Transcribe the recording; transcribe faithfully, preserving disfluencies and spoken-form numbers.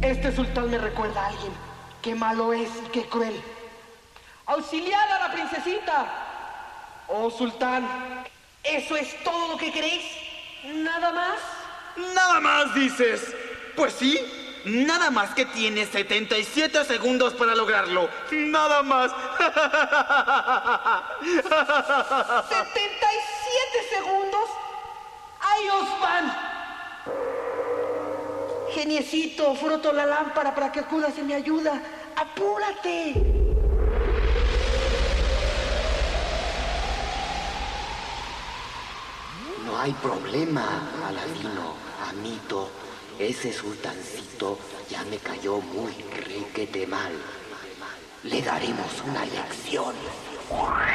Este sultán me recuerda a alguien. Qué malo es y qué cruel. ¡Auxiliad a la princesita! Oh, sultán, ¿eso es todo lo que queréis? ¿Nada más? ¿Nada más, dices? Pues sí, nada más que tienes setenta y siete segundos para lograrlo. Nada más. ¿setenta y siete segundos? ¡Ahí os van! Geniecito, froto la lámpara para que acudas en mi ayuda. ¡Apúrate! No hay problema, Aladino, amito. Ese sultancito ya me cayó muy requete mal. Le daremos una lección.